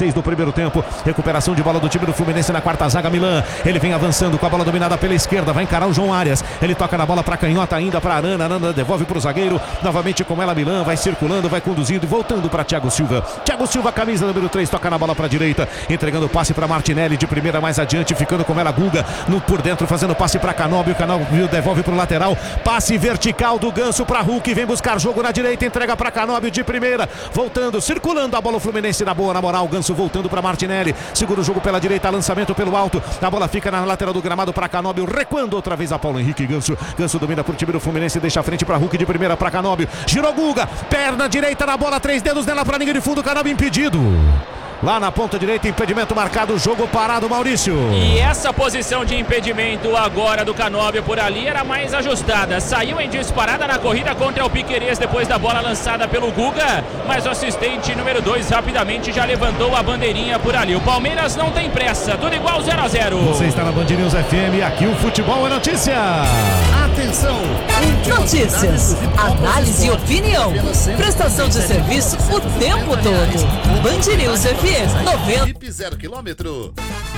46 do primeiro tempo. Recuperação de bola do time do Fluminense na quarta zaga, Milan. Ele vem avançando com a bola dominada pela esquerda, vai encarar o João Arias. Ele toca na bola para canhota ainda para Arana. Arana devolve para o zagueiro. Novamente com ela, Milan vai circulando, vai conduzindo e voltando para Thiago Silva. Thiago Silva, camisa número 3, toca na bola para a direita, entregando o passe para Martinelli de primeira mais adiante, ficando com ela Guga por dentro, fazendo passe para Canóbio. Canóbio devolve para o lateral. Passe vertical do Ganso para Hulk, vem buscar jogo na direita, entrega para Canóbio de primeira, voltando, circulando a bola o Fluminense na boa, na moral. Ganso voltando para Martinelli, segura o jogo pela direita, lançamento pelo alto, a bola fica na lateral do gramado para Canóbio, recuando outra vez a Paulo Henrique. Ganso domina por time do Fluminense, deixa a frente para Hulk de primeira para Canóbio, girou Guga, perna direita na bola, 3 dedos nela para linha de fundo, Canóbio impedido. Lá na ponta direita, impedimento marcado, jogo parado, Maurício. E essa posição de impedimento agora do Canóbio por ali era mais ajustada. Saiu em disparada na corrida contra o Piquerez depois da bola lançada pelo Guga, mas o assistente número 2 rapidamente já levantou a bandeirinha por ali. O Palmeiras não tem pressa, tudo igual 0-0. Você está na Band News FM e aqui o futebol é notícia. Atenção! Notícias, análise e opinião. Prestação de serviço o tempo todo. Band News FM 90. 0 km.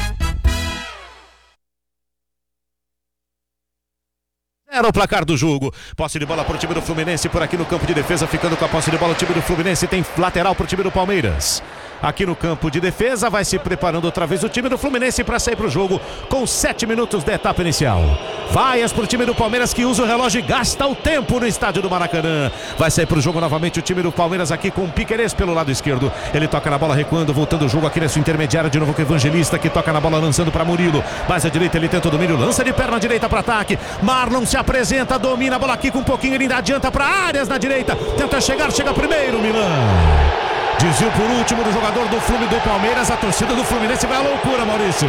Era o placar do jogo. Posse de bola para o time do Fluminense por aqui no campo de defesa, ficando com a posse de bola o time do Fluminense. Tem lateral para o time do Palmeiras. Aqui no campo de defesa, vai se preparando outra vez o time do Fluminense para sair para o jogo com 7 minutos da etapa inicial. Vaias para o time do Palmeiras que usa o relógio e gasta o tempo no estádio do Maracanã. Vai sair para o jogo novamente o time do Palmeiras aqui com o Piquerez pelo lado esquerdo. Ele toca na bola recuando, voltando o jogo aqui nessa intermediária de novo com o Evangelista que toca na bola lançando para Murilo. Mais à direita ele tenta o domínio, lança de perna direita para ataque. Marlon se apresenta, domina a bola aqui com um pouquinho, ele ainda adianta para Arias na direita. Tenta chegar, chega primeiro, Milan. Desvio por último do jogador do Fluminense do Palmeiras. A torcida do Fluminense vai à loucura, Maurício.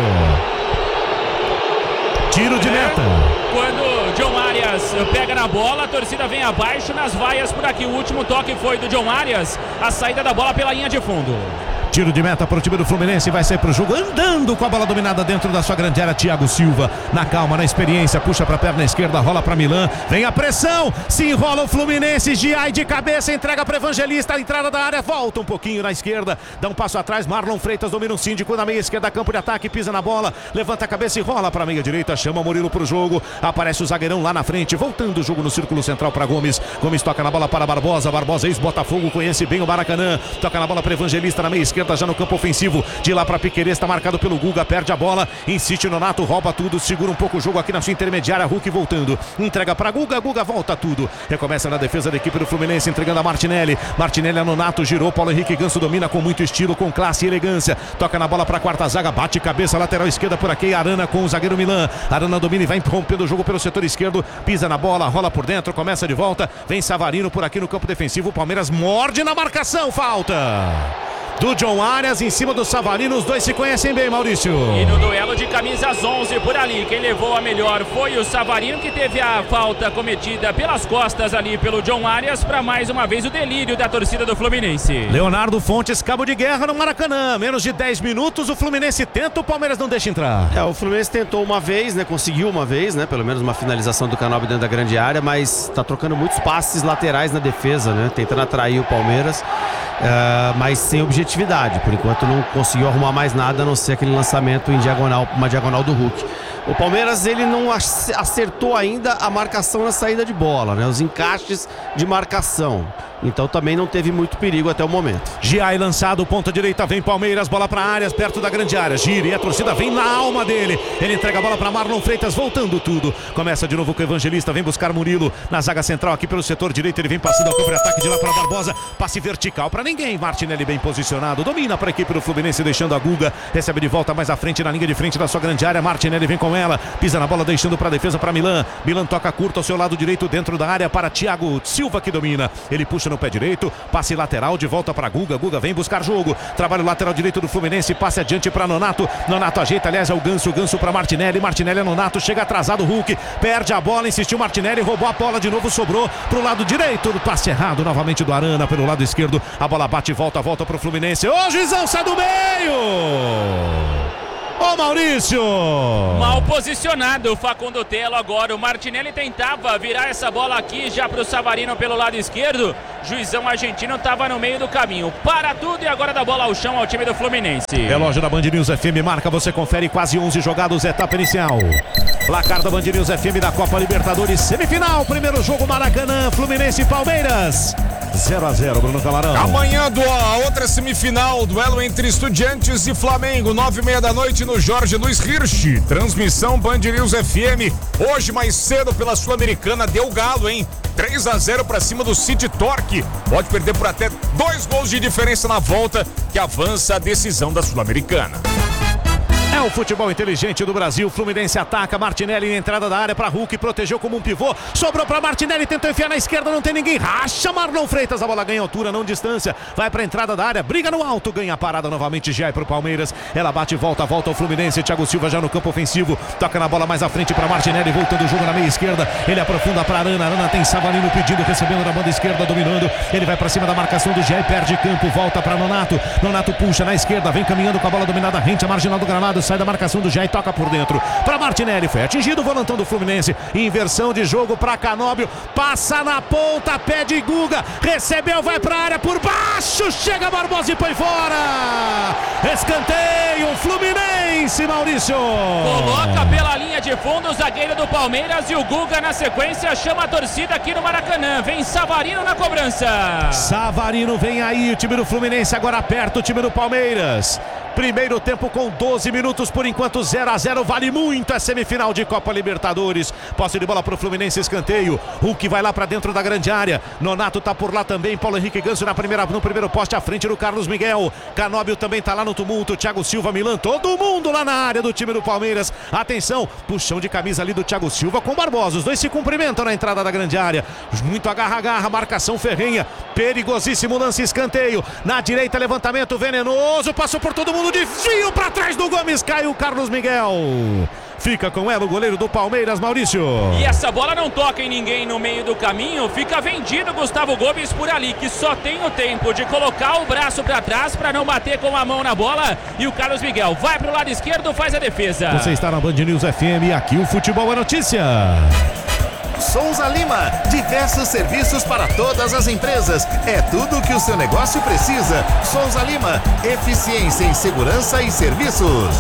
Tiro de meta. Quando John Arias pega na bola, a torcida vem abaixo nas vaias por aqui. O último toque foi do John Arias, a saída da bola pela linha de fundo. Tiro de meta para o time do Fluminense, vai sair para o jogo andando com a bola dominada dentro da sua grande área. Thiago Silva, na calma, na experiência, puxa para a perna esquerda, rola para Milan, vem a pressão, se enrola o Fluminense, Giai de cabeça, entrega para Evangelista, a entrada da área, volta um pouquinho na esquerda, dá um passo atrás, Marlon Freitas domina o Síndico na meia esquerda, campo de ataque, pisa na bola, levanta a cabeça e rola para a meia direita, chama Murilo para o jogo, aparece o zagueirão lá na frente, voltando o jogo no círculo central para Gomes. Gomes toca na bola para Barbosa, ex-Botafogo, conhece bem o Maracanã, toca na bola para Evangelista na meia esquerda, já no campo ofensivo, de lá para Piquerez, está marcado pelo Guga, perde a bola, insiste no Nonato, rouba tudo, segura um pouco o jogo aqui na sua intermediária, Hulk voltando, entrega para Guga, Guga volta tudo, recomeça na defesa da equipe do Fluminense, entregando a Martinelli, Martinelli a Nonato, girou, Paulo Henrique Ganso domina com muito estilo, com classe e elegância, toca na bola para a quarta zaga, bate cabeça, lateral esquerda por aqui, Arana com o zagueiro Milan, Arana domina e vai rompendo o jogo pelo setor esquerdo, pisa na bola, rola por dentro, começa de volta, vem Savarino por aqui no campo defensivo, o Palmeiras morde na marcação, falta do John Arias em cima do Savarino, os dois se conhecem bem, Maurício. E no duelo de camisas 11 por ali, quem levou a melhor foi o Savarino, que teve a falta cometida pelas costas ali pelo John Arias, para mais uma vez o delírio da torcida do Fluminense. Leonardo Fontes, cabo de guerra no Maracanã, menos de 10 minutos, o Fluminense tenta, o Palmeiras não deixa entrar. O Fluminense tentou uma vez, né, conseguiu uma vez, né, pelo menos uma finalização do Canóbio dentro da grande área, mas tá trocando muitos passes laterais na defesa, né, tentando atrair o Palmeiras. Mas sem objetividade, por enquanto não conseguiu arrumar mais nada a não ser aquele lançamento em diagonal, uma diagonal do Hulk. O Palmeiras, ele não acertou ainda a marcação na saída de bola, né? Os encaixes de marcação. Então também não teve muito perigo até o momento. Giai lançado, ponta direita, vem Palmeiras, bola para Arias, perto da grande área, gira e a torcida vem na alma dele. Ele entrega a bola para Marlon Freitas, voltando tudo. Começa de novo com o Evangelista, vem buscar Murilo na zaga central aqui pelo setor direito. Ele vem passando ao campo de ataque de lá para Barbosa, passe vertical para ninguém. Martinelli bem posicionado, domina para a equipe do Fluminense, deixando a Guga, recebe de volta mais à frente, na linha de frente da sua grande área. Martinelli vem com ela, pisa na bola, deixando para a defesa para Milan. Milan toca curto ao seu lado direito, dentro da área para Thiago Silva, que domina. Ele puxa no pé direito, passe lateral de volta para Guga. Guga vem buscar jogo, trabalho lateral direito do Fluminense, passe adiante para Nonato. Nonato ajeita, aliás, é o Ganso. Ganso para Martinelli. Martinelli é Nonato, chega atrasado. Hulk perde a bola, insistiu Martinelli, roubou a bola de novo, sobrou pro lado direito. Passe errado novamente do Arana pelo lado esquerdo. A bola bate e volta pro Fluminense. Ô, juizão, sai do meio! Ô Maurício! Mal posicionado o Facundo Telo agora. O Martinelli tentava virar essa bola aqui já para o Savarino pelo lado esquerdo. Juizão argentino estava no meio do caminho. Para tudo e agora dá bola ao chão ao time do Fluminense. Relógio da Band News FM marca, você confere quase 11 jogados, etapa inicial. Placar da Band News FM da Copa Libertadores, semifinal, primeiro jogo Maracanã, Fluminense e Palmeiras. 0-0, Bruno Camarão. Amanhã a outra semifinal, duelo entre Estudiantes e Flamengo, 9h30 da noite no Jorge Luiz Hirsch. Transmissão Band News FM. Hoje mais cedo pela Sul-Americana, deu galo, hein? 3-0 para cima do City Torque. Pode perder por até 2 gols de diferença na volta, que avança a decisão da Sul-Americana. É o futebol inteligente do Brasil. Fluminense ataca, Martinelli em entrada da área para Hulk, protegeu como um pivô, sobrou para Martinelli, tentou enfiar na esquerda, não tem ninguém, racha Marlon Freitas, a bola ganha altura, não distância, vai para a entrada da área, briga no alto, ganha a parada novamente, já é para o Palmeiras, ela bate e volta ao Fluminense, Thiago Silva já no campo ofensivo, toca na bola mais à frente para Martinelli, voltando o jogo na meia esquerda, ele aprofunda para Arana tem Savarino pedindo, recebendo na banda esquerda, dominando, ele vai para cima da marcação do Jair, perde campo, volta para Nonato puxa na esquerda, vem caminhando com a bola dominada, rente a marginal do gramado, sai da marcação do Jair, toca por dentro para Martinelli, foi atingido o volantão do Fluminense, inversão de jogo para Canóbio, passa na ponta, pede Guga, recebeu, vai para a área por baixo, chega Barbosa e põe fora, escanteio Fluminense, Maurício. Coloca pela linha de fundo o zagueiro do Palmeiras e o Guga na sequência chama a torcida aqui no Maracanã, vem Savarino na cobrança. Savarino vem aí, o time do Fluminense agora aperta o time do Palmeiras. Primeiro tempo com 12 minutos, por enquanto 0-0, vale muito a semifinal de Copa Libertadores. Posse de bola pro Fluminense, escanteio. Hulk vai lá pra dentro da grande área. Nonato tá por lá também, Paulo Henrique Ganso no primeiro poste à frente do Carlos Miguel. Canóbio também tá lá no tumulto, Thiago Silva, Milan, todo mundo lá na área do time do Palmeiras. Atenção, puxão de camisa ali do Thiago Silva com Barbosa, os dois se cumprimentam na entrada da grande área. Muito agarra, marcação ferrenha, perigosíssimo lance, escanteio. Na direita, levantamento venenoso, passou por todo mundo, desvio para trás do Gomes, caiu o Carlos Miguel. Fica com ela o goleiro do Palmeiras, Maurício. E essa bola não toca em ninguém no meio do caminho, fica vendido Gustavo Gomes por ali, que só tem o tempo de colocar o braço para trás para não bater com a mão na bola, e o Carlos Miguel vai pro lado esquerdo, faz a defesa. Você está na Band News FM e aqui o futebol é notícia. Souza Lima, diversos serviços para todas as empresas. É tudo o que o seu negócio precisa. Souza Lima, eficiência em segurança e serviços.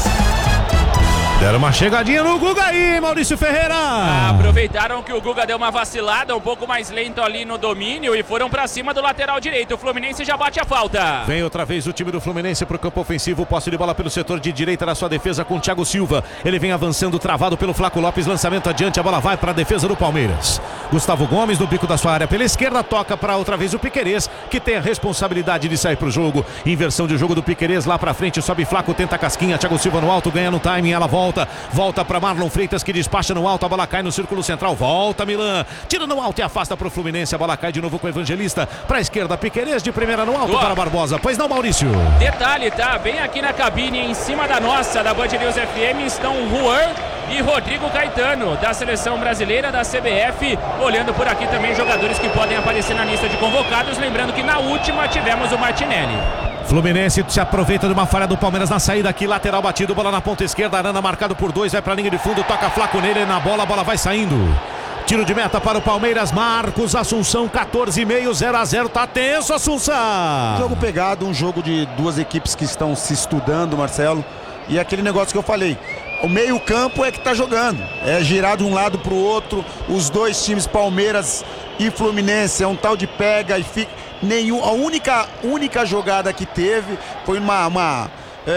Deram uma chegadinha no Guga aí, Maurício Ferreira. Aproveitaram que o Guga deu uma vacilada, um pouco mais lento ali no domínio, e foram pra cima do lateral direito. O Fluminense já bate a falta. Vem outra vez o time do Fluminense pro campo ofensivo, posse de bola pelo setor de direita da sua defesa com o Thiago Silva. Ele vem avançando, travado pelo Flaco Lopes, lançamento adiante, a bola vai para a defesa do Palmeiras. Gustavo Gomes no bico da sua área pela esquerda, toca para outra vez o Piquerez, que tem a responsabilidade de sair pro jogo. Inversão de jogo do Piquerez lá pra frente, sobe Flaco, tenta a casquinha, Thiago Silva no alto, ganha no timing, ela volta para Marlon Freitas, que despacha no alto, a bola cai no círculo central, volta Milan, tira no alto e afasta pro Fluminense, a bola cai de novo com o Evangelista, pra esquerda, Piquerez de primeira no alto para Barbosa, pois não, Maurício? Detalhe, tá? Bem aqui na cabine, em cima da nossa, da Band News FM, estão Juan e Rodrigo Caetano, da Seleção Brasileira, da CBF, olhando por aqui também jogadores que podem aparecer na lista de convocados, lembrando que na última tivemos o Martinelli. Fluminense se aproveita de uma falha do Palmeiras na saída aqui, lateral batido, bola na ponta esquerda, Arana marcado por 2, vai pra linha de fundo, toca Flaco nele, na bola, a bola vai saindo. Tiro de meta para o Palmeiras, Marcos Assunção, 14,5, 0-0, tá tenso, Assunção. Jogo pegado, um jogo de duas equipes que estão se estudando, Marcelo, e aquele negócio que eu falei, o meio campo é que tá jogando, é girar de um lado pro outro, os dois times, Palmeiras e Fluminense, é um tal de pega e fica... A única jogada que teve foi uma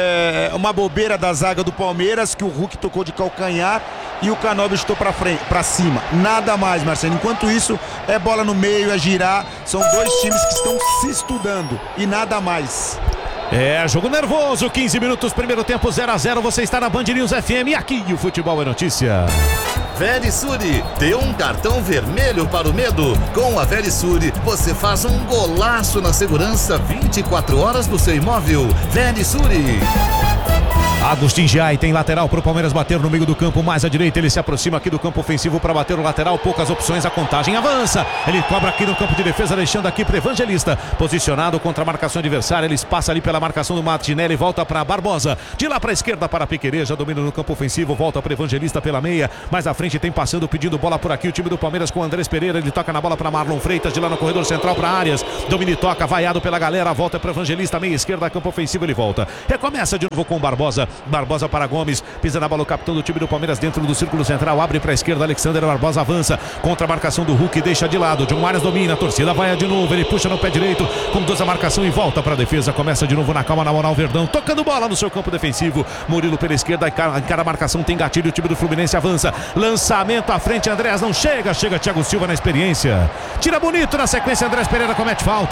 bobeira da zaga do Palmeiras, que o Hulk tocou de calcanhar e o Canóbio chutou pra cima, nada mais, Marcelo. Enquanto isso, é bola no meio, é girar, são dois times que estão se estudando e nada mais. É, jogo nervoso, 15 minutos, primeiro tempo, 0-0, você está na Band News FM e aqui o futebol é notícia. Verisuri, dê um cartão vermelho para o medo. Com a Verisuri, você faz um golaço na segurança 24 horas do seu imóvel. Verisuri. Agustin Giai tem lateral para o Palmeiras bater no meio do campo, mais à direita. Ele se aproxima aqui do campo ofensivo para bater o lateral. Poucas opções, a contagem avança. Ele cobra aqui no campo de defesa, deixando aqui para Evangelista. Posicionado contra a marcação adversária. Ele passa ali pela marcação do Martinelli. Volta para Barbosa. De lá para a esquerda para Piquerez. Já domina no campo ofensivo. Volta para Evangelista pela meia. Mais à frente tem passando, pedindo bola por aqui. O time do Palmeiras com Andrés Pereira. Ele toca na bola para Marlon Freitas. De lá no corredor central para Arias. Domina e toca, vaiado pela galera. Volta para Evangelista. Meia esquerda, campo ofensivo. Ele volta. Recomeça de novo com Barbosa. Barbosa para Gomes, pisa na bola o capitão do time do Palmeiras dentro do círculo central, abre para a esquerda, Alexander Barbosa avança, contra a marcação do Hulk, deixa de lado, John Arias domina, a torcida vai de novo, ele puxa no pé direito, conduz a marcação e volta para a defesa, começa de novo na calma, na moral, Verdão, tocando bola no seu campo defensivo, Murilo pela esquerda, encara a marcação, tem gatilho, o time do Fluminense avança, lançamento à frente, Andrés não chega Thiago Silva na experiência, tira bonito na sequência, Andrés Pereira comete falta.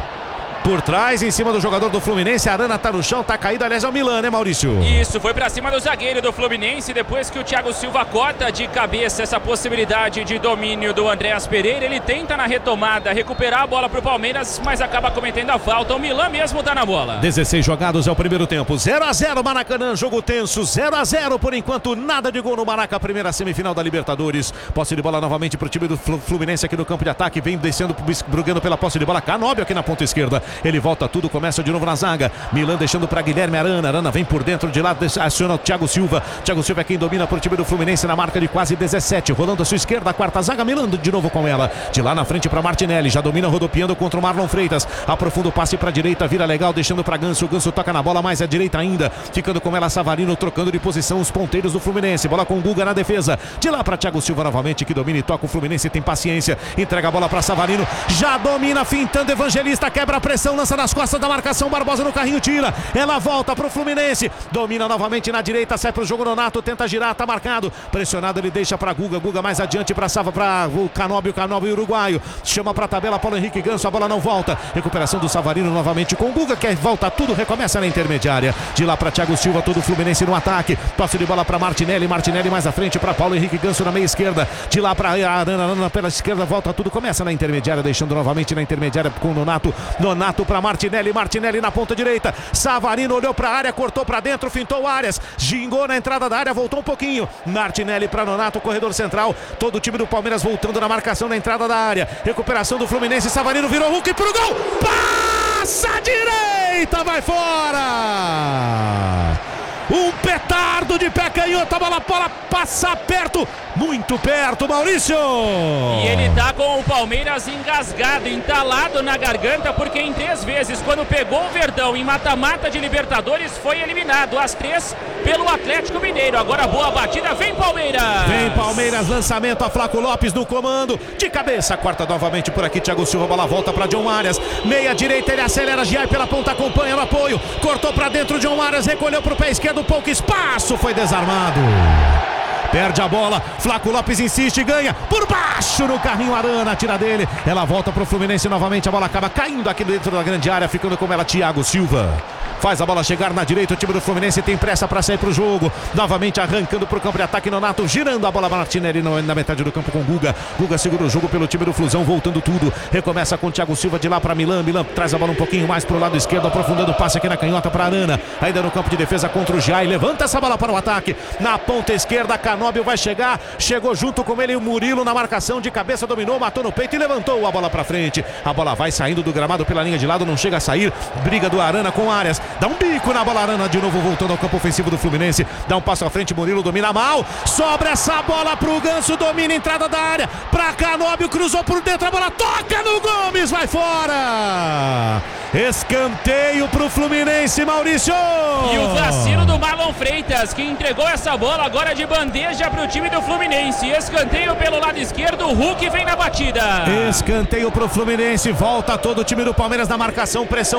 Por trás, em cima do jogador do Fluminense, a Arana tá no chão, tá caído, aliás é o Milan, né, Maurício? Isso, foi pra cima do zagueiro do Fluminense, depois que o Thiago Silva corta de cabeça essa possibilidade de domínio do Andrés Pereira, ele tenta na retomada recuperar a bola pro Palmeiras, mas acaba cometendo a falta, o Milan mesmo tá na bola. 16 jogados é o primeiro tempo, 0-0 Maracanã, jogo tenso, 0-0 por enquanto, nada de gol no Maraca, primeira semifinal da Libertadores, posse de bola novamente pro time do Fluminense aqui no campo de ataque, vem descendo, brigando pela posse de bola, Canóbio aqui na ponta esquerda. Ele volta tudo, começa de novo na zaga. Milan deixando para Guilherme Arana. Arana vem por dentro de lado, aciona o Thiago Silva. Thiago Silva é quem domina por time do Fluminense na marca de quase 17. Rolando a sua esquerda, a quarta zaga. Milan de novo com ela. De lá na frente para Martinelli. Já domina rodopiando contra o Marlon Freitas. Aprofunda o passe para a direita, vira legal, deixando para Ganso. O Ganso toca na bola mais à direita ainda. Ficando com ela Savarino, trocando de posição os ponteiros do Fluminense. Bola com o Guga na defesa. De lá para Thiago Silva novamente, que domina e toca. O Fluminense tem paciência. Entrega a bola para Savarino. Já domina, fintando Evangelista. Quebra a pressão, lança nas costas da marcação, Barbosa no carrinho, tira, ela volta pro Fluminense, domina novamente na direita, sai pro jogo, Nonato tenta girar, tá marcado, pressionado, ele deixa pra Guga mais adiante pra o Canóbio uruguaio, chama pra tabela, Paulo Henrique Ganso, a bola não volta, recuperação do Savarino novamente com o Guga, que volta tudo, recomeça na intermediária, de lá pra Thiago Silva, todo o Fluminense no ataque, passe de bola pra Martinelli mais à frente pra Paulo Henrique Ganso na meia esquerda, de lá pra Arana pela esquerda, volta tudo, começa na intermediária, deixando novamente na intermediária com o Nonato pra Martinelli na ponta direita, Savarino olhou para a área, cortou para dentro, fintou o Arias, gingou na entrada da área, voltou um pouquinho, Martinelli para Nonato, corredor central, todo o time do Palmeiras voltando na marcação na entrada da área, recuperação do Fluminense, Savarino virou Hulk pro gol, passa a direita, vai fora! Um petardo de pé canhoto, a bola passa perto, muito perto, Maurício! E ele tá com o Palmeiras engasgado, entalado na garganta, porque em 3 vezes, quando pegou o Verdão em mata-mata de Libertadores, foi eliminado. As 3 pelo Atlético Mineiro. Agora boa batida, vem Palmeiras! Vem Palmeiras, lançamento a Flaco Lopes no comando, de cabeça, quarta novamente por aqui, Thiago Silva, bola volta para John Arias, meia direita, ele acelera, Giai pela ponta, acompanha no apoio, cortou para dentro, John Arias recolheu pro pé esquerdo, pouco espaço, foi desarmado. Perde a bola, Flaco Lopes insiste, ganha por baixo no carrinho, Arana tira dele, ela volta pro Fluminense novamente, a bola acaba caindo aqui dentro da grande área, ficando com ela Thiago Silva. Faz a bola chegar na direita, o time do Fluminense tem pressa para sair pro jogo, novamente arrancando pro campo de ataque, Nonato girando a bola, Martinelli na metade do campo com Guga segura o jogo pelo time do Flusão, voltando tudo, recomeça com o Thiago Silva de lá para Milan traz a bola um pouquinho mais pro lado esquerdo, aprofundando o passe aqui na canhota para Arana, ainda no campo de defesa contra o Giai, levanta essa bola para o ataque, na ponta esquerda, Canóbio vai chegar, chegou junto com ele o Murilo na marcação, de cabeça dominou, matou no peito e levantou a bola para frente, a bola vai saindo do gramado pela linha de lado, não chega a sair, briga do Arana com Arias, dá um bico na bola, Arana de novo voltando ao campo ofensivo do Fluminense, dá um passo à frente, Murilo domina mal, sobra essa bola pro Ganso, domina a entrada da área, pra Canóbio, cruzou por dentro, a bola toca no Gomes, vai fora! Escanteio pro Fluminense, Maurício! E o vacilo do Marlon Freitas, que entregou essa bola agora de bandeja pro time do Fluminense. Escanteio pelo lado esquerdo, o Hulk vem na batida. Escanteio pro Fluminense, volta todo o time do Palmeiras na marcação, pressão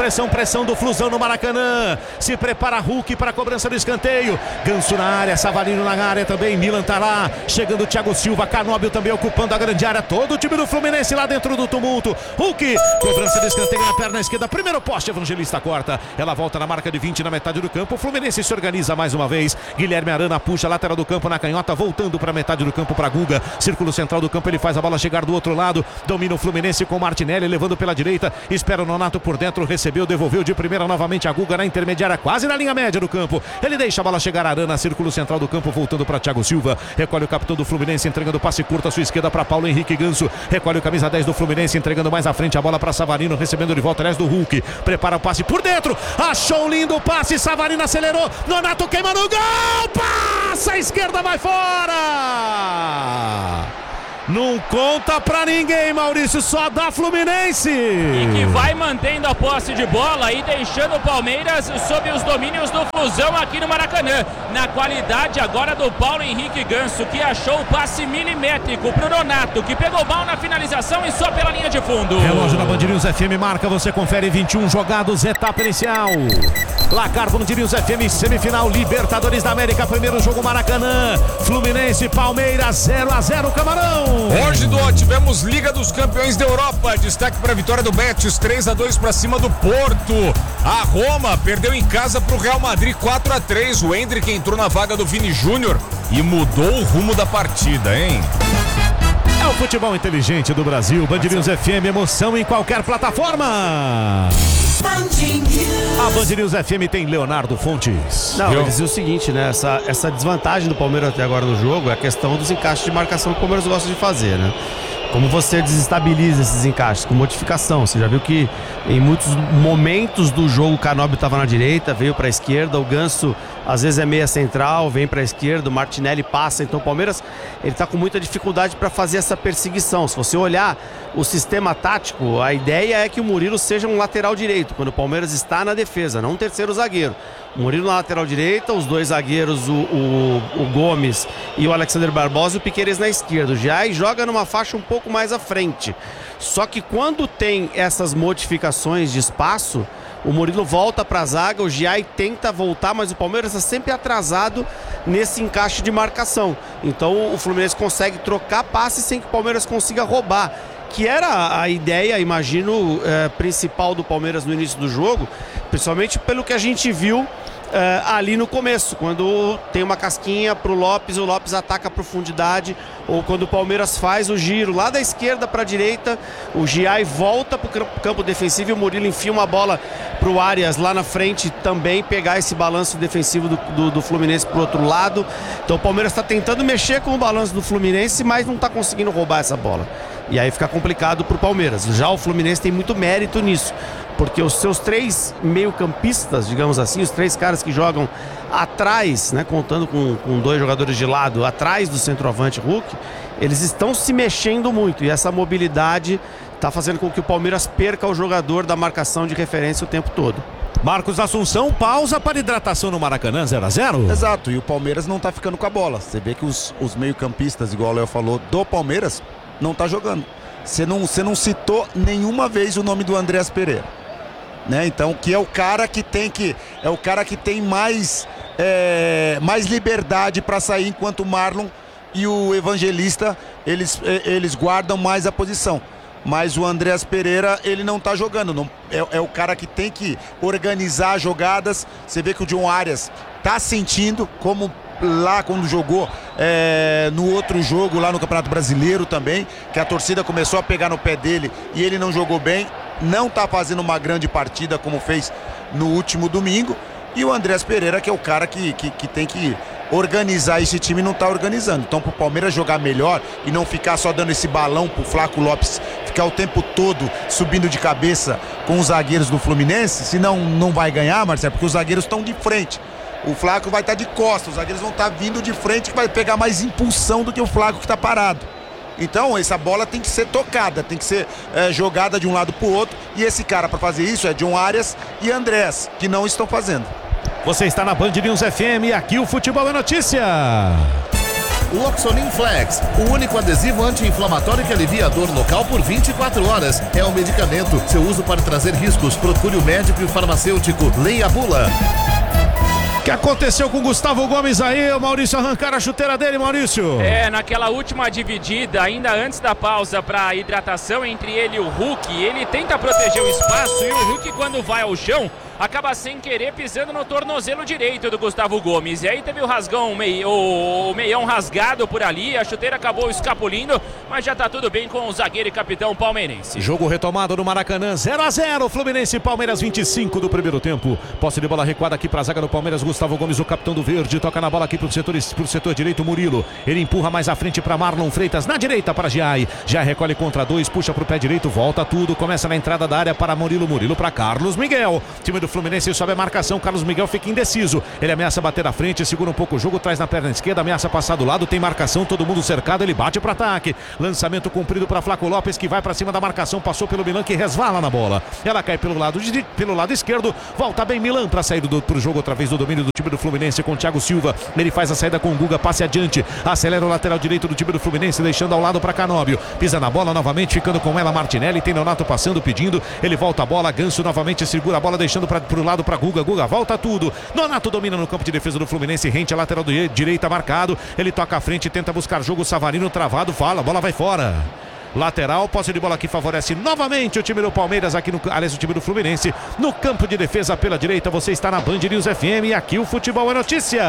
do Flusão no Maracanã. Se prepara Hulk para a cobrança do escanteio. Ganso na área, Savarino na área também, Milan tá lá, chegando o Thiago Silva, Canóbio também ocupando a grande área, todo o time do Fluminense lá dentro do tumulto. Hulk, cobrança do escanteio na perna esquerda, primeiro poste, Evangelista corta, ela volta na marca de 20 na metade do campo, o Fluminense se organiza mais uma vez. Guilherme Arana puxa a lateral do campo na canhota, voltando para metade do campo para Guga. Círculo central do campo, ele faz a bola chegar do outro lado. Domina o Fluminense com Martinelli, levando pela direita. Espera o Nonato por dentro, recebeu, devolveu de primeira novamente a Guga na intermediária, quase na linha média do campo. Ele deixa a bola chegar a Arana, círculo central do campo, voltando para Thiago Silva. Recolhe o capitão do Fluminense, entregando passe curto à sua esquerda para Paulo Henrique Ganso. Recolhe o camisa 10 do Fluminense, entregando mais à frente a bola para Savarino, recebendo de volta, aliás, do Hulk. Prepara o passe por dentro. Achou um lindo passe, Savarino acelerou. Nonato queima no gol. Passa a esquerda, vai fora. Não conta pra ninguém, Maurício, só dá Fluminense. E que vai mantendo a posse de bola e deixando o Palmeiras sob os domínios do Flusão aqui no Maracanã. Na qualidade agora do Paulo Henrique Ganso, que achou o passe milimétrico pro Nonato, que pegou mal na finalização e só pela linha de fundo. Relógio da Band News FM marca, você confere 21 jogados, etapa inicial. Placar Band News FM, semifinal Libertadores da América, primeiro jogo Maracanã. Fluminense, Palmeiras, 0-0, Camarão. Hoje, tivemos Liga dos Campeões da Europa. Destaque para a vitória do Betis, 3-2 para cima do Porto. A Roma perdeu em casa para o Real Madrid, 4-3. O Endrick entrou na vaga do Vini Júnior e mudou o rumo da partida, hein? É o futebol inteligente do Brasil. Band News FM, emoção em qualquer plataforma. A Band News FM tem Leonardo Fontes. Não, eu dizia o seguinte, né? Essa desvantagem do Palmeiras até agora no jogo é a questão dos encaixes de marcação que o Palmeiras gosta de fazer, né? Como você desestabiliza esses encaixes? Com modificação. Você já viu que em muitos momentos do jogo o Canóbio estava na direita, veio para a esquerda, o Ganso às vezes é meia central, vem para a esquerda, o Martinelli passa. Então o Palmeiras ele está com muita dificuldade para fazer essa perseguição. Se você olhar o sistema tático, a ideia é que o Murilo seja um lateral direito, quando o Palmeiras está na defesa, não um terceiro zagueiro. O Murilo na lateral direita, os dois zagueiros, o Gomes e o Alexander Barbosa, e o Piquerez na esquerda. O Giai joga numa faixa um pouco mais à frente. Só que quando tem essas modificações de espaço, o Murilo volta para a zaga, o Giai tenta voltar, mas o Palmeiras está sempre atrasado nesse encaixe de marcação. Então o Fluminense consegue trocar passes sem que o Palmeiras consiga roubar, que era a ideia, imagino, principal do Palmeiras no início do jogo, principalmente pelo que a gente viu ali no começo, quando tem uma casquinha pro Lopes, o Lopes ataca a profundidade, ou quando o Palmeiras faz o giro lá da esquerda para a direita, o Giai volta pro campo defensivo e o Murilo enfia uma bola pro Arias lá na frente também pegar esse balanço defensivo do Fluminense pro outro lado. Então o Palmeiras está tentando mexer com o balanço do Fluminense, mas não está conseguindo roubar essa bola. E aí fica complicado pro Palmeiras. Já o Fluminense tem muito mérito nisso, porque os seus três meio-campistas, digamos assim, os três caras que jogam atrás, né, contando com dois jogadores de lado, atrás do centroavante Hulk, eles estão se mexendo muito. E essa mobilidade está fazendo com que o Palmeiras perca o jogador da marcação de referência o tempo todo. Marcos Assunção, pausa para hidratação no Maracanã, 0-0. Exato, e o Palmeiras não tá ficando com a bola. Você vê que os meio-campistas, igual o Léo falou, do Palmeiras, não tá jogando. Você não citou nenhuma vez o nome do Andreas Pereira, né? Então, que é o cara que tem mais liberdade para sair, enquanto o Marlon e o Evangelista eles guardam mais a posição. Mas o Andreas Pereira, ele não tá jogando, não, é o cara que tem que organizar jogadas. Você vê que o John Arias tá sentindo, como lá quando jogou no outro jogo lá no Campeonato Brasileiro também, que a torcida começou a pegar no pé dele e ele não jogou bem, não tá fazendo uma grande partida como fez no último domingo. E o Andreas Pereira, que é o cara que tem que organizar esse time, não tá organizando. Então, pro Palmeiras jogar melhor e não ficar só dando esse balão pro Flaco Lopes ficar o tempo todo subindo de cabeça com os zagueiros do Fluminense, senão não vai ganhar, Marcelo, porque os zagueiros estão de frente. O Flaco vai estar de costas, os zagueiros vão estar vindo de frente, que vai pegar mais impulsão do que o Flaco que está parado. Então essa bola tem que ser tocada, tem que ser jogada de um lado para o outro, e esse cara para fazer isso é John Arias e Andrés, que não estão fazendo. Você está na Band News FM e aqui o futebol é notícia. Loxonin Flex, o único adesivo anti-inflamatório que alivia a dor local por 24 horas. É um medicamento. Seu uso pode trazer riscos. Procure o médico e o farmacêutico. Leia a bula. O que aconteceu com o Gustavo Gomes aí? O Maurício arrancar a chuteira dele, Maurício. Naquela última dividida, ainda antes da pausa para hidratação entre ele e o Hulk, ele tenta proteger o espaço e o Hulk, quando vai ao chão, acaba sem querer pisando no tornozelo direito do Gustavo Gomes. E aí teve o rasgão, o meião rasgado por ali, a chuteira acabou escapulindo, mas já tá tudo bem com o zagueiro e capitão palmeirense. Jogo retomado no Maracanã, 0-0, Fluminense e Palmeiras, 25 do primeiro tempo. Posse de bola recuada aqui pra zaga do Palmeiras, Gustavo Gomes, o capitão do verde, toca na bola aqui pro setor direito, Murilo. Ele empurra mais à frente pra Marlon Freitas, na direita para Giai. Já recolhe contra dois, puxa pro pé direito, volta tudo, começa na entrada da área para Murilo para Carlos Miguel. Time do Fluminense sobe a marcação, Carlos Miguel fica indeciso. Ele ameaça bater à frente, segura um pouco o jogo, traz na perna esquerda, ameaça passar do lado, tem marcação, todo mundo cercado, ele bate para ataque. Lançamento cumprido para Flaco Lopes, que vai para cima da marcação, passou pelo Milan, que resvala na bola. Ela cai pelo lado esquerdo, volta bem Milan para sair pro jogo outra vez do domínio do time do Fluminense com Thiago Silva. Ele faz a saída com o Guga, passe adiante, acelera o lateral direito do time do Fluminense, deixando ao lado para Canóbio. Pisa na bola novamente, ficando com ela Martinelli, tem Nonato passando, pedindo, ele volta a bola, Ganso novamente segura a bola, deixando pro lado para Guga, volta tudo. Nonato domina no campo de defesa do Fluminense, rente a lateral direita marcado, ele toca à frente, tenta buscar jogo, Savarino travado, fala, a bola vai fora. Lateral, posse de bola que favorece novamente o time do Palmeiras, aqui aliás, o time do Fluminense, no campo de defesa pela direita. Você está na Band News FM e aqui o futebol é notícia.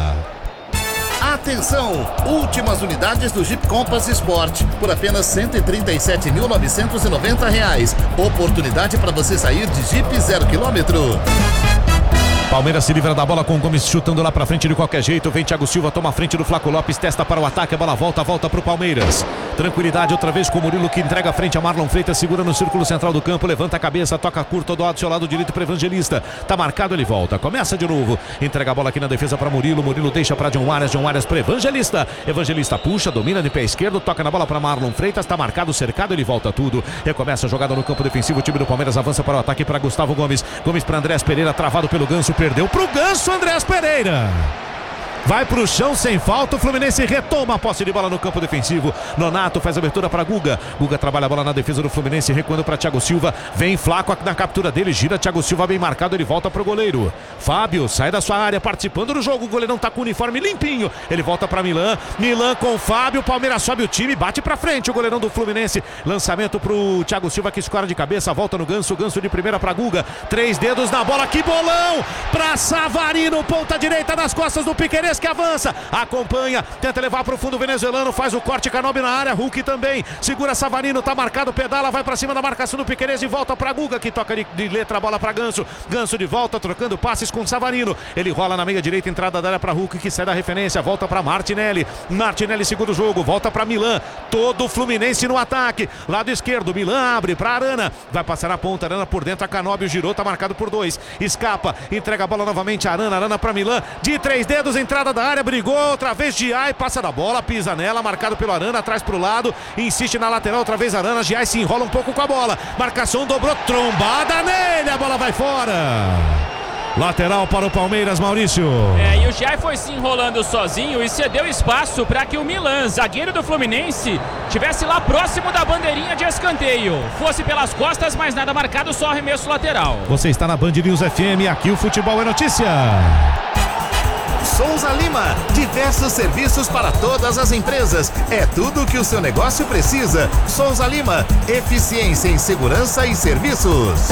Atenção! Últimas unidades do Jeep Compass Sport por apenas R$ 137.990. Oportunidade para você sair de Jeep 0 km. Palmeiras se livra da bola com o Gomes chutando lá pra frente de qualquer jeito. Vem Thiago Silva, toma a frente do Flaco Lopes, testa para o ataque, a bola volta pro Palmeiras. Tranquilidade outra vez com o Murilo, que entrega a frente a Marlon Freitas, segura no círculo central do campo, levanta a cabeça, toca curto do seu lado direito para Evangelista. Tá marcado, ele volta, começa de novo, entrega a bola aqui na defesa para Murilo deixa para John Arias para Evangelista puxa, domina de pé esquerdo, toca na bola para Marlon Freitas, tá marcado, cercado, ele volta tudo, recomeça a jogada no campo defensivo, o time do Palmeiras avança para o ataque para Gustavo Gomes para Andrés Pereira, travado pelo Ganso, perdeu pro Ganso, Andrés Pereira. Vai pro chão sem falta, o Fluminense retoma a posse de bola no campo defensivo. Nonato faz abertura para Guga trabalha a bola na defesa do Fluminense, recuando para Thiago Silva, vem Flaco na captura dele, gira Thiago Silva bem marcado, ele volta pro goleiro. Fábio sai da sua área, participando do jogo, o goleirão tá com o uniforme limpinho, ele volta para Milan com o Fábio, Palmeiras sobe o time, bate pra frente o goleirão do Fluminense, lançamento pro Thiago Silva que escora de cabeça, volta no Ganso de primeira para Guga, 3 dedos na bola, que bolão pra Savarino, ponta direita nas costas do Piquerez, que avança, acompanha, tenta levar pro fundo o venezuelano, faz o corte, Canóbio na área, Hulk também, segura Savarino, tá marcado, pedala, vai pra cima da marcação do Piquerez e volta pra Guga, que toca de letra a bola pra Ganso de volta, trocando passes com Savarino, ele rola na meia direita, entrada da área pra Hulk, que sai da referência, volta pra Martinelli segura o jogo, volta pra Milan, todo o Fluminense no ataque, lado esquerdo, Milan abre pra Arana, vai passar na ponta, Arana por dentro, a Canóbio girou, tá marcado por 2, escapa, entrega a bola novamente, Arana pra Milan, de 3 dedos, entrada da área, brigou outra vez Giai, passa da bola, pisa nela, marcado pelo Arana, atrás pro lado, insiste na lateral, outra vez Arana, Giai se enrola um pouco com a bola, marcação dobrou, trombada nele, a bola vai fora. Lateral para o Palmeiras, Maurício. E o Giai foi se enrolando sozinho e cedeu espaço para que o Milan, zagueiro do Fluminense, tivesse lá próximo da bandeirinha de escanteio. Fosse pelas costas, mas nada marcado, só arremesso lateral. Você está na Band News FM, aqui o futebol é notícia. Souza Lima, diversos serviços para todas as empresas. É tudo o que o seu negócio precisa. Souza Lima, eficiência em segurança e serviços.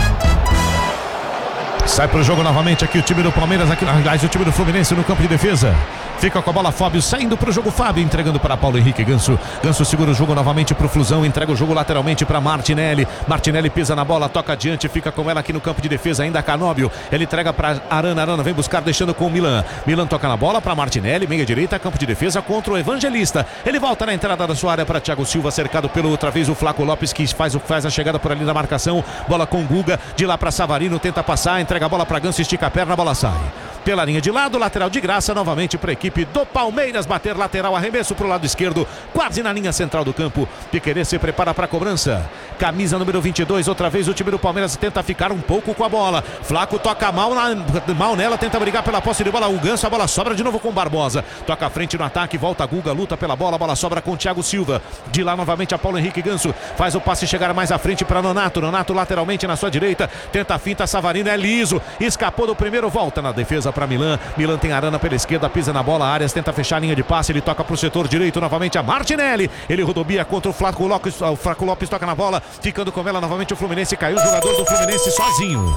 Sai pro jogo novamente aqui o time do Palmeiras, aliás, o time do Fluminense no campo de defesa. Fica com a bola Fábio, saindo pro jogo Fábio, entregando para Paulo Henrique Ganso segura o jogo novamente pro Flusão, entrega o jogo lateralmente para Martinelli pisa na bola, toca adiante, fica com ela aqui no campo de defesa, ainda Canóbio, ele entrega para Arana vem buscar, deixando com o Milan toca na bola para Martinelli, meia direita, campo de defesa contra o Evangelista, ele volta na entrada da sua área para Thiago Silva, cercado pelo outra vez o Flaco Lopes, que faz a chegada por ali na marcação, bola com Guga, de lá para Savarino, tenta passar, entrega a bola para Ganso, estica a perna, a bola sai pela linha de lado, lateral de graça novamente para a equipe do Palmeiras bater lateral, arremesso para o lado esquerdo, quase na linha central do campo. Piquerez se prepara para a cobrança, camisa número 22, outra vez o time do Palmeiras tenta ficar um pouco com a bola, Flaco toca mal nela, tenta brigar pela posse de bola, o Ganso, a bola sobra de novo com Barbosa, toca à frente no ataque, volta Guga, luta pela bola, a bola sobra com Thiago Silva, de lá novamente a Paulo Henrique Ganso, faz o passe chegar mais à frente para Nonato lateralmente na sua direita, tenta a finta, Savarino é liso, escapou do primeiro, volta na defesa para Milan tem Arana pela esquerda, pisa na bola, Arias tenta fechar a linha de passe, ele toca pro setor direito novamente a Martinelli, ele rodobia contra o Flaco Lopes toca na bola, ficando com ela novamente o Fluminense, caiu o jogador do Fluminense sozinho.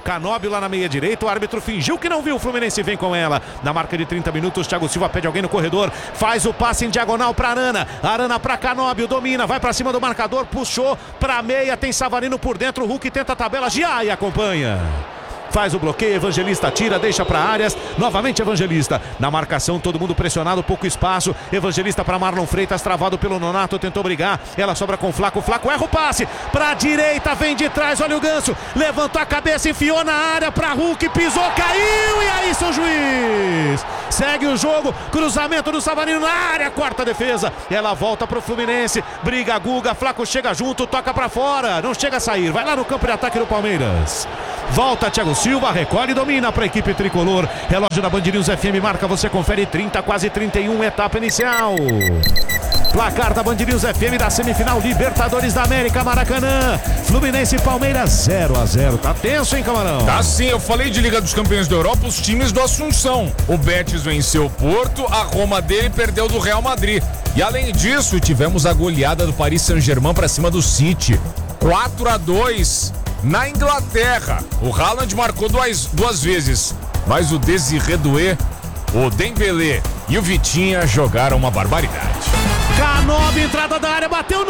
Canóbio lá na meia direita, o árbitro fingiu que não viu, o Fluminense vem com ela. Na marca de 30 minutos, Thiago Silva pede alguém no corredor, faz o passe em diagonal para Arana. Arana para Canóbio, domina, vai para cima do marcador, puxou para meia, tem Savarino por dentro, o Hulk tenta a tabela, Giai acompanha. Faz o bloqueio, Evangelista tira, deixa para Arias, novamente Evangelista, na marcação, todo mundo pressionado, pouco espaço, Evangelista para Marlon Freitas, travado pelo Nonato, tentou brigar, ela sobra com o Flaco erra o passe, para a direita, vem de trás, olha o Ganso, levantou a cabeça, enfiou na área, para Hulk, pisou, caiu, e aí seu juiz, segue o jogo, cruzamento do Savarino na área, quarta defesa, ela volta pro Fluminense, briga Guga, Flaco chega junto, toca para fora, não chega a sair, vai lá no campo de ataque do Palmeiras. Volta Thiago Silva, recolhe e domina para a equipe tricolor. Relógio da Band News FM marca, você confere 30, quase 31, etapa inicial. Placar da Band News FM da semifinal Libertadores da América, Maracanã. Fluminense e Palmeiras 0-0. Tá tenso, hein, Camarão? Tá sim, eu falei de Liga dos Campeões da Europa, os times do Assunção. O Betis venceu o Porto, a Roma dele perdeu do Real Madrid. E além disso, tivemos a goleada do Paris Saint-Germain para cima do City. 4-2. Na Inglaterra, o Haaland marcou duas vezes, mas o Desiré Doué, o Dembélé e o Vitinha jogaram uma barbaridade. Canóbio, entrada da área, bateu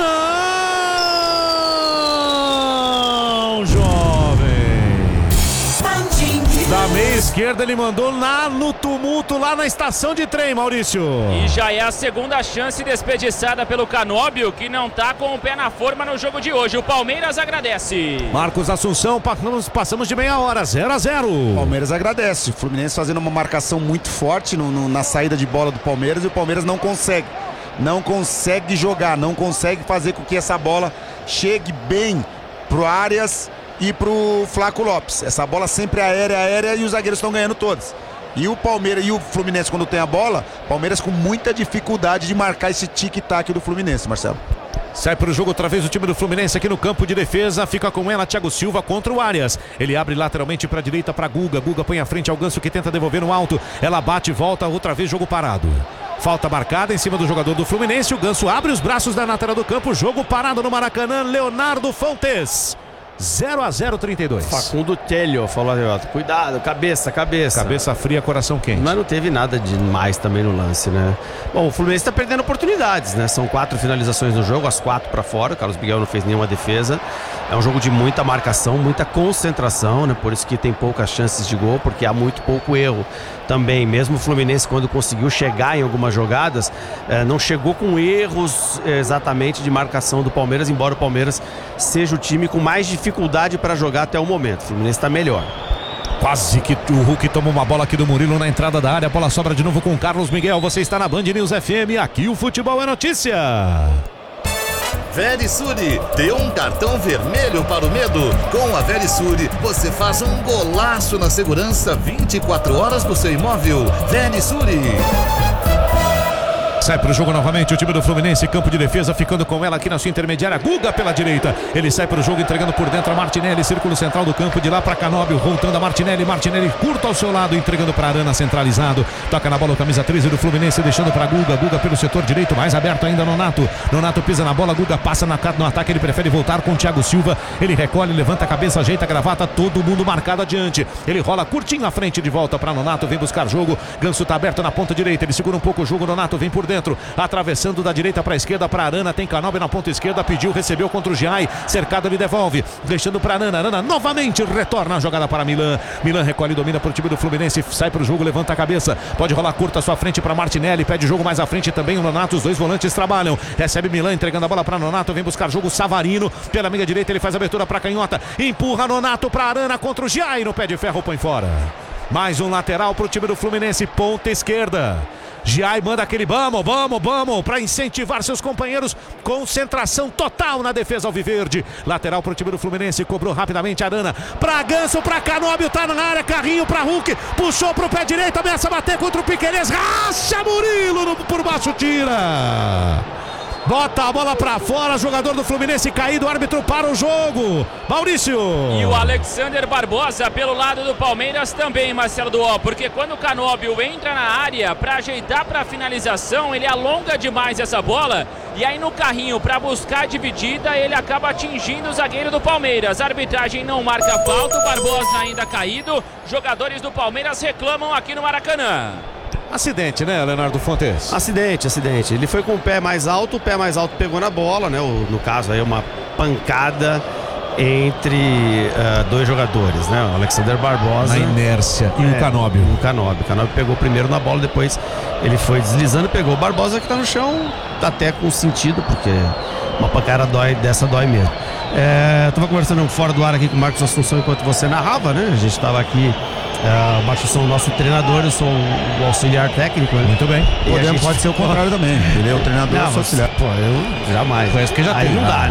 não, jovem. Da meia esquerda ele mandou lá no tumulto, lá na estação de trem, Maurício. E já é a segunda chance desperdiçada pelo Canóbio, que não tá com o pé na forma no jogo de hoje. O Palmeiras agradece. Marcos Assunção, passamos de meia hora, 0-0. Palmeiras agradece. O Fluminense fazendo uma marcação muito forte na saída de bola do Palmeiras, e o Palmeiras não consegue jogar, não consegue fazer com que essa bola chegue bem pro Arias e pro Flaco Lopes. Essa bola sempre aérea, e os zagueiros estão ganhando todas. E o Palmeiras e o Fluminense, quando tem a bola, Palmeiras com muita dificuldade de marcar esse tic-tac do Fluminense, Marcelo. Sai para o jogo outra vez o time do Fluminense aqui no campo de defesa. Fica com ela Thiago Silva contra o Arias. Ele abre lateralmente para a direita para Guga. Guga põe à frente ao Ganso, que tenta devolver no alto. Ela bate e volta, outra vez jogo parado. Falta marcada em cima do jogador do Fluminense. O Ganso abre os braços da lateral do campo. Jogo parado no Maracanã. Leonardo Fontes. 0-0, 32. Facundo Telho falou, cuidado, cabeça. Cabeça fria, coração quente. Mas não teve nada demais também no lance, né? Bom, o Fluminense tá perdendo oportunidades, né? São 4 finalizações no jogo, as 4 para fora. O Carlos Miguel não fez nenhuma defesa. É um jogo de muita marcação, muita concentração, né? Por isso que tem poucas chances de gol, porque há muito pouco erro também. Mesmo o Fluminense, quando conseguiu chegar em algumas jogadas, não chegou com erros exatamente de marcação do Palmeiras, embora o Palmeiras seja o time com mais dificuldade para jogar até o momento. O Fluminense está melhor. Quase que o Hulk toma uma bola aqui do Murilo na entrada da área. A bola sobra de novo com o Carlos Miguel. Você está na Band News FM. Aqui o futebol é notícia. Verisure, dê um cartão vermelho para o medo. Com a Verisure, você faz um golaço na segurança 24 horas do seu imóvel. Verisure. Sai para o jogo novamente o time do Fluminense, campo de defesa, ficando com ela aqui na sua intermediária, Guga pela direita, ele sai para o jogo entregando por dentro a Martinelli, círculo central do campo, de lá para Canóbio, voltando a Martinelli curto ao seu lado, entregando para Arana, centralizado, toca na bola o camisa 13 do Fluminense, deixando para Guga pelo setor direito, mais aberto ainda Nonato pisa na bola, Guga passa no ataque, ele prefere voltar com o Thiago Silva, ele recolhe, levanta a cabeça, ajeita a gravata, todo mundo marcado adiante, ele rola curtinho na frente, de volta para Nonato, vem buscar jogo, Ganso tá aberto na ponta direita, ele segura um pouco o jogo, Nonato vem por dentro, atravessando da direita para a esquerda para Arana, tem Canóbio na ponta esquerda, pediu, recebeu contra o Giai, cercado, ele devolve, deixando para Arana novamente retorna a jogada para Milan recolhe, domina para o time do Fluminense, sai para o jogo, levanta a cabeça, pode rolar curta à sua frente para Martinelli, pede jogo mais à frente também o Nonato, os dois volantes trabalham, recebe Milan, entregando a bola para Nonato, vem buscar jogo Savarino, pela meia direita ele faz a abertura para canhota, empurra Nonato para Arana contra o Giai, no pé de ferro põe fora. Mais um lateral para o time do Fluminense, ponta esquerda. Giai manda aquele vamos para incentivar seus companheiros. Concentração total na defesa alviverde. Lateral para o time do Fluminense, cobrou rapidamente Arana para Ganso, para Canóbio, tá na área, carrinho para Hulk, puxou pro pé direito, ameaça bater contra o Piquerez, racha Murilo por baixo, tira. bota a bola pra fora, jogador do Fluminense caído, o árbitro para o jogo. Maurício. E o Alexander Barbosa pelo lado do Palmeiras também, Marcelo Duó, porque quando o Canóbio entra na área pra ajeitar pra finalização, ele alonga demais essa bola e aí no carrinho pra buscar a dividida, ele acaba atingindo o zagueiro do Palmeiras. A arbitragem não marca falta, o Barbosa ainda caído. Jogadores do Palmeiras reclamam aqui no Maracanã. Acidente, né, Leonardo Fontes? Acidente. Ele foi com o pé mais alto pegou na bola, né? No caso aí, uma pancada entre dois jogadores, né? O Alexander Barbosa. Na inércia. E o Canóbio. O Canóbio pegou primeiro na bola, depois ele foi deslizando, pegou o Barbosa que tá no chão, tá até com sentido, porque uma pancada dói mesmo. Tava conversando fora do ar aqui com o Marcos Assunção enquanto você narrava, né? A gente tava aqui. O Marcos é o nosso treinador, eu sou o auxiliar técnico, né? Muito bem. Pode ser o contrário também. Ele é o treinador, eu sou auxiliar. Pô, eu jamais. Parece que já aí tem. Não dá,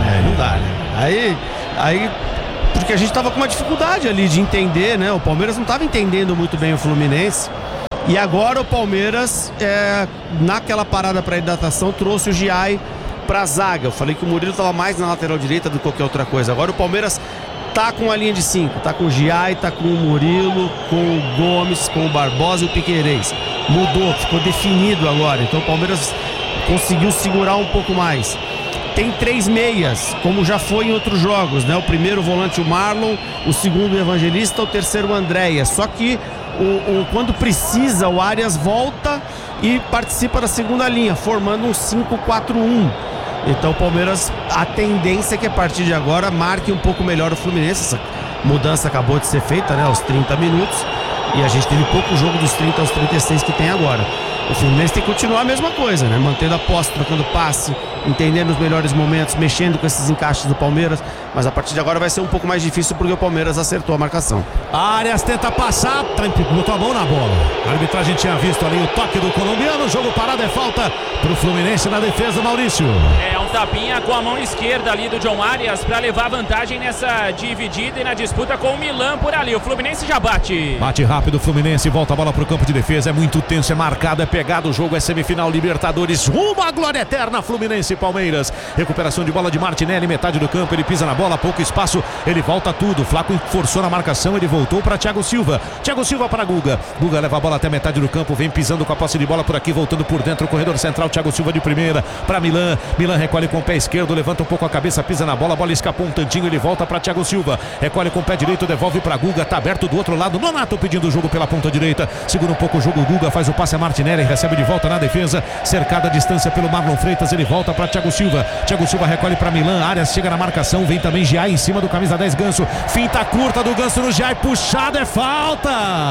né? Aí, porque a gente tava com uma dificuldade ali de entender, né? O Palmeiras não tava entendendo muito bem o Fluminense. E agora o Palmeiras, naquela parada para hidratação, trouxe o Giai pra zaga. Eu falei que o Murilo tava mais na lateral direita do que qualquer outra coisa. Agora o Palmeiras tá com a linha de 5, tá com o Giai, tá com o Murilo, com o Gomes, com o Barbosa e o Piquerez. Mudou, ficou definido agora. Então o Palmeiras conseguiu segurar um pouco mais. Tem 3 meias, como já foi em outros jogos, né? O primeiro volante o Marlon, o segundo o Evangelista, o terceiro o Andréia. Só que quando precisa, o Arias volta e participa da segunda linha, formando um 5-4-1. Então o Palmeiras, a tendência é que a partir de agora marque um pouco melhor o Fluminense. Essa mudança acabou de ser feita, né, aos 30 minutos. E a gente teve pouco jogo dos 30 aos 36 que tem agora. O Fluminense tem que continuar a mesma coisa, né? Mantendo a posse, trocando passe, entendendo os melhores momentos, mexendo com esses encaixes do Palmeiras. Mas a partir de agora vai ser um pouco mais difícil porque o Palmeiras acertou a marcação. Arias tenta passar, botou a mão na bola. A arbitragem tinha visto ali o toque do colombiano. O jogo parado, é falta pro Fluminense na defesa, Maurício. É um tapinha com a mão esquerda ali do John Arias para levar vantagem nessa dividida e na disputa com o Milan por ali. O Fluminense já bate. Bate rápido o Fluminense, volta a bola pro campo de defesa. É muito tenso, é marcado, é pegado. O jogo é semifinal Libertadores. Rumo à glória eterna, Fluminense e Palmeiras. Recuperação de bola de Martinelli, metade do campo. Ele pisa na bola, pouco espaço. Ele volta tudo. Flaco forçou na marcação. Ele voltou para Thiago Silva. Thiago Silva para Guga. Guga leva a bola até metade do campo. Vem pisando com a posse de bola por aqui, voltando por dentro. O corredor central. Thiago Silva de primeira para Milan. Milan recolhe com o pé esquerdo. Levanta um pouco a cabeça, pisa na bola. A bola escapou um tantinho. Ele volta para Thiago Silva. Recolhe com o pé direito, devolve para Guga. Tá aberto do outro lado. Nonato pedindo o jogo pela ponta direita. Segura um pouco o jogo. Guga faz o passe a Martinelli. Recebe de volta na defesa. Cercada a distância pelo Marlon Freitas. Ele volta para Thiago Silva. Thiago Silva recolhe para Milan. Arias chega na marcação. Vem também Giai em cima do camisa 10 Ganso. Finta curta do Ganso no Giai. Puxado, é falta.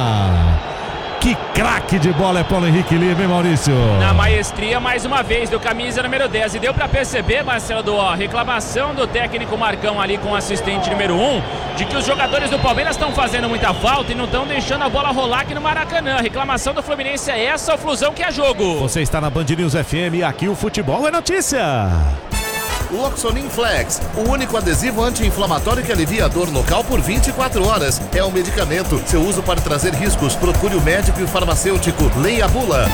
Que craque de bola é Paulo Henrique Lima, hein, Maurício? Na maestria, mais uma vez, do camisa número 10. E deu pra perceber, Marcelo, reclamação do técnico Marcão ali com o assistente número 1, de que os jogadores do Palmeiras estão fazendo muita falta e não estão deixando a bola rolar aqui no Maracanã. A reclamação do Fluminense é essa, a Flusão que é jogo. Você está na Band News FM e aqui o futebol é notícia. Loxonin Flex, o único adesivo anti-inflamatório que alivia a dor local por 24 horas. É um medicamento. Seu uso pode trazer riscos. Procure o médico e o farmacêutico. Leia a bula.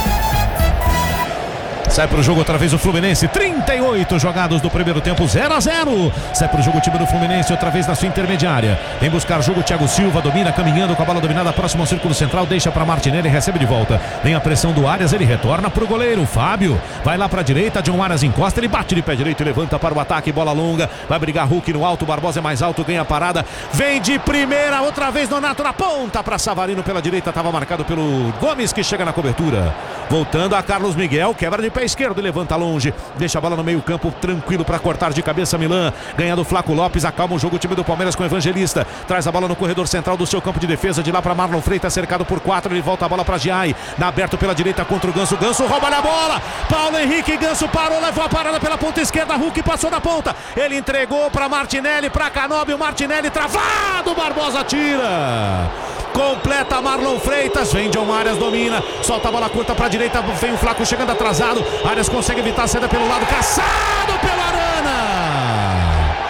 Sai pro jogo outra vez o Fluminense, 38 jogados do primeiro tempo, 0-0. Sai pro jogo o time do Fluminense outra vez na sua intermediária. Vem buscar o jogo, Thiago Silva domina, caminhando com a bola dominada, próximo ao círculo central, deixa para Martinelli, recebe de volta. Vem a pressão do Arias, ele retorna pro goleiro, Fábio. Vai lá pra direita, John Arias encosta, ele bate de pé direito e levanta para o ataque, bola longa. Vai brigar Hulk no alto, Barbosa é mais alto, ganha a parada. Vem de primeira, outra vez Nonato na ponta para Savarino pela direita, estava marcado pelo Gomes que chega na cobertura. Voltando a Carlos Miguel, quebra de pé esquerdo e levanta longe, deixa a bola no meio campo, tranquilo para cortar de cabeça Milan, ganhando Flaco Lopes, acalma o jogo o time do Palmeiras com o Evangelista, traz a bola no corredor central do seu campo de defesa, de lá para Marlon Freitas, cercado por 4, ele volta a bola para Giai, na aberto pela direita contra o Ganso, Ganso rouba na bola, Paulo Henrique, Ganso parou, levou a parada pela ponta esquerda, Hulk passou na ponta, ele entregou para Martinelli, para Canóbio, Martinelli travado, Barbosa tira. Completa Marlon Freitas, vem John Arias, domina, solta a bola curta para a direita, vem o Flaco chegando atrasado, Arias consegue evitar a saída pelo lado, caçado pelo Arana.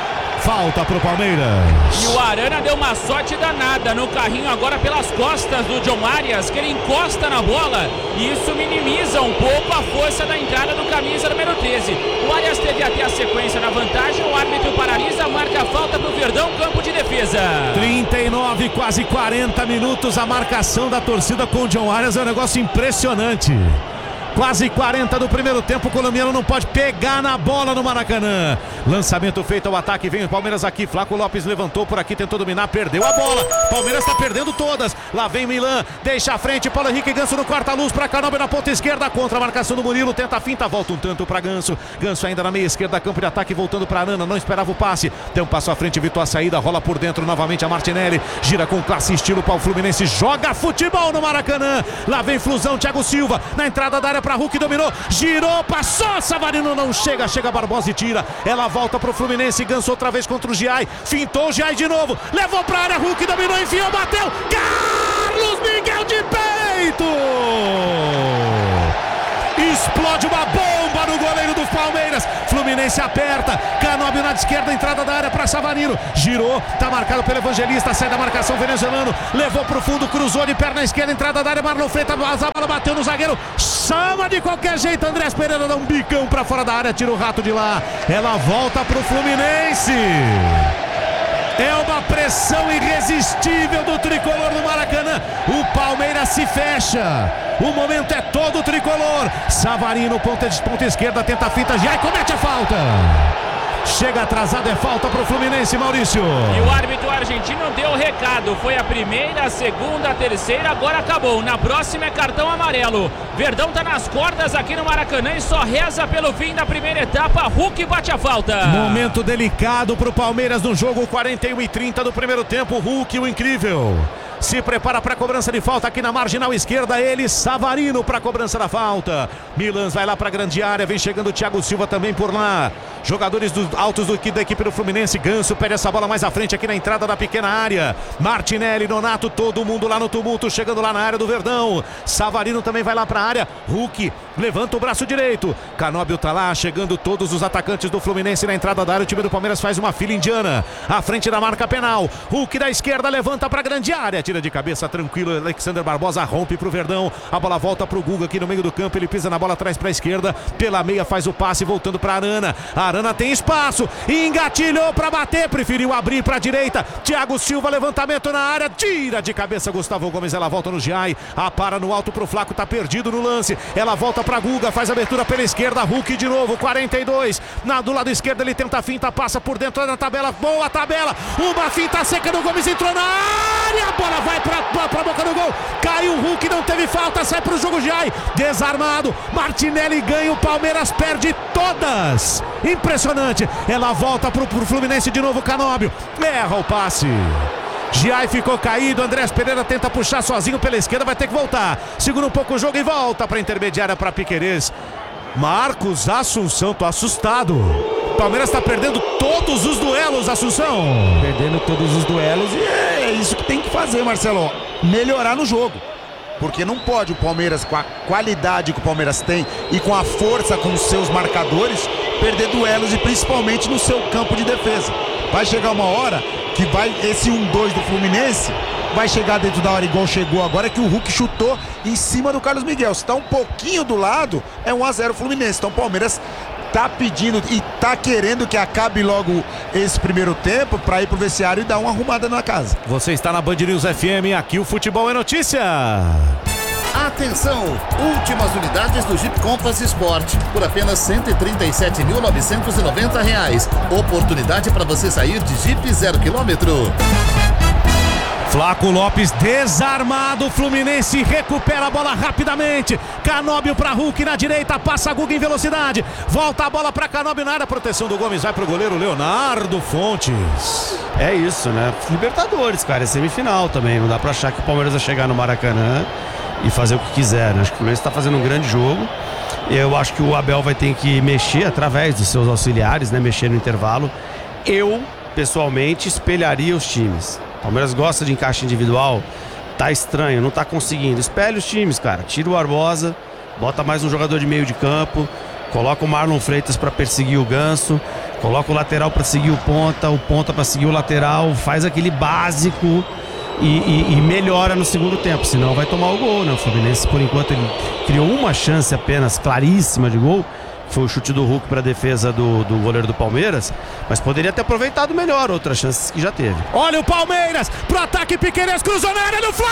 falta pro Palmeiras. E o Arana deu uma sorte danada no carrinho agora pelas costas do John Arias, que ele encosta na bola e isso minimiza um pouco a força da entrada do camisa número 13. O Arias teve até a sequência na vantagem, o árbitro paralisa, marca a falta pro Verdão, campo de defesa. 39, quase 40 minutos, a marcação da torcida com o John Arias é um negócio impressionante. Quase 40 do primeiro tempo, o colombiano não pode pegar na bola no Maracanã. Lançamento feito ao ataque, vem o Palmeiras aqui, Flaco Lopes levantou por aqui, tentou dominar, perdeu a bola. Palmeiras está perdendo todas, lá vem Milan, deixa a frente, Paulo Henrique Ganso no quarta-luz para Canóbio na ponta esquerda, contra a marcação do Murilo, tenta a finta, volta um tanto para Ganso. Ganso ainda na meia esquerda, campo de ataque, voltando para Arana, não esperava o passe, tem um passo à frente, evitou a saída, rola por dentro novamente a Martinelli, gira com classe e estilo para o Fluminense, joga futebol no Maracanã. Lá vem Flusão, Thiago Silva, na entrada da área para Hulk, dominou, girou, passou, Savarino não chega, chega Barbosa e tira, ela volta pro Fluminense, Ganso outra vez contra o Giai, fintou o Giai de novo, levou pra área, Hulk dominou, enfiou, bateu, Carlos Miguel de peito! Explode uma bomba no goleiro do Palmeiras. Fluminense aperta, Canóbio na esquerda, entrada da área para Savarino, girou, tá marcado pelo Evangelista, sai da marcação venezuelano, levou pro fundo, cruzou de perna esquerda, entrada da área, Marlon Freitas, a bola bateu no zagueiro, chama de qualquer jeito, Andrés Pereira dá um bicão pra fora da área, tira o rato de lá, ela volta pro Fluminense. É uma pressão irresistível do tricolor no Maracanã. O Palmeiras se fecha. O momento é todo tricolor. Savarino, ponta esquerda, tenta a finta, já comete a falta. Chega atrasado, é falta pro Fluminense, Maurício. E o árbitro argentino deu o recado. Foi a primeira, a segunda, a terceira, agora acabou. Na próxima é cartão amarelo. Verdão tá nas cordas aqui no Maracanã e só reza pelo fim da primeira etapa. Hulk bate a falta. Momento delicado pro Palmeiras no jogo, 41:30 do primeiro tempo. Hulk, o incrível, se prepara para a cobrança de falta aqui na marginal esquerda, ele, Savarino, para a cobrança da falta. Milan vai lá para a grande área, vem chegando o Thiago Silva também por lá. Jogadores altos da equipe do Fluminense, Ganso pede essa bola mais à frente aqui na entrada da pequena área. Martinelli, Nonato, todo mundo lá no tumulto, chegando lá na área do Verdão. Savarino também vai lá para a área, Hulk levanta o braço direito. Canóbio tá lá, chegando todos os atacantes do Fluminense na entrada da área. O time do Palmeiras faz uma fila indiana, à frente da marca penal. Hulk da esquerda levanta para a grande área, tira de cabeça, tranquilo, Alexander Barbosa rompe pro Verdão, a bola volta pro Guga aqui no meio do campo, ele pisa na bola atrás pra esquerda, pela meia faz o passe, voltando pra Arana, Arana tem espaço, engatilhou pra bater, preferiu abrir pra direita, Thiago Silva, levantamento na área, tira de cabeça Gustavo Gomes, ela volta no Giai, para no alto pro Flaco, tá perdido no lance, ela volta pra Guga, faz abertura pela esquerda, Hulk de novo, 42, do lado esquerdo ele tenta a finta, passa por dentro da tabela, boa tabela, uma finta seca do Gomes, entrou na área, a bola vai pra boca do gol, caiu o Hulk, não teve falta, sai pro jogo Giai, desarmado, Martinelli ganha, o Palmeiras perde todas, impressionante, ela volta pro Fluminense de novo, Canóbio, erra o passe, Giai ficou caído, Andrés Pereira tenta puxar sozinho pela esquerda, vai ter que voltar, segura um pouco o jogo e volta pra intermediária pra Piquerez, Marcos Assunção, tô assustado. O Palmeiras está perdendo todos os duelos, Assunção. Perdendo todos os duelos e é isso que tem que fazer, Marcelo. Melhorar no jogo. Porque não pode o Palmeiras, com a qualidade que o Palmeiras tem e com a força com os seus marcadores, perder duelos e principalmente no seu campo de defesa. Vai chegar uma hora que vai esse 1-2 do Fluminense vai chegar dentro da hora igual chegou agora, que o Hulk chutou em cima do Carlos Miguel. Se tá um pouquinho do lado, é 1-0 Fluminense. Então o Palmeiras tá pedindo e tá querendo que acabe logo esse primeiro tempo para ir pro vestiário e dar uma arrumada na casa. Você está na Band News FM, aqui o futebol é notícia. Atenção! Últimas unidades do Jeep Compass Sport por apenas R$ 137.990. Oportunidade para você sair de Jeep 0 km. Flaco Lopes desarmado, Fluminense recupera a bola rapidamente, Canóbio para Hulk na direita, passa a Guga em velocidade, volta a bola para Canóbio na área, proteção do Gomes, vai pro goleiro Leonardo Fontes. É isso, né? Libertadores, cara, é semifinal também, não dá pra achar que o Palmeiras vai chegar no Maracanã e fazer o que quiser, né? Acho que o Fluminense está fazendo um grande jogo. Eu acho que o Abel vai ter que mexer através dos seus auxiliares, né? Mexer no intervalo. Eu, pessoalmente, espelharia os times. O Palmeiras gosta de encaixe individual, tá estranho, não tá conseguindo. Espelha os times, cara. Tira o Barbosa, bota mais um jogador de meio de campo, coloca o Marlon Freitas para perseguir o Ganso, Coloca o lateral para seguir o ponta para seguir o lateral, faz aquele básico e melhora no segundo tempo, senão vai tomar o gol, né? O Fluminense, por enquanto, ele criou uma chance apenas claríssima de gol, foi o chute do Hulk para a defesa do goleiro do Palmeiras, mas poderia ter aproveitado melhor outras chances que já teve. Olha o Palmeiras pro ataque, Piquerez cruzou na área do Fla.